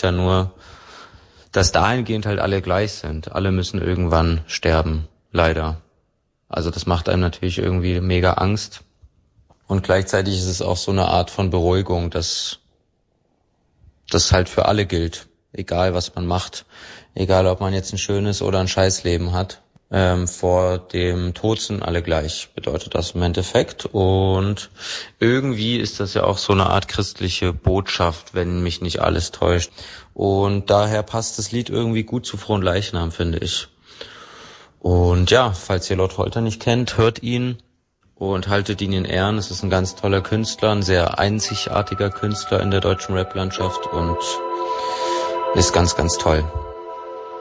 ist ja nur, dass dahingehend halt alle gleich sind. Alle müssen irgendwann sterben, leider. Also das macht einem natürlich irgendwie mega Angst. Und gleichzeitig ist es auch so eine Art von Beruhigung, dass das halt für alle gilt. Egal, was man macht. Egal, ob man jetzt ein schönes oder ein Scheißleben hat. Vor dem Tod sind alle gleich, bedeutet das im Endeffekt. Und irgendwie ist das ja auch so eine Art christliche Botschaft, wenn mich nicht alles täuscht. Und daher passt das Lied irgendwie gut zu Fronleichnam, finde ich. Und ja, falls ihr Lord Holter nicht kennt, hört ihn und haltet ihn in Ehren. Es ist ein ganz toller Künstler, ein sehr einzigartiger Künstler in der deutschen Rap-Landschaft und ist ganz, ganz toll.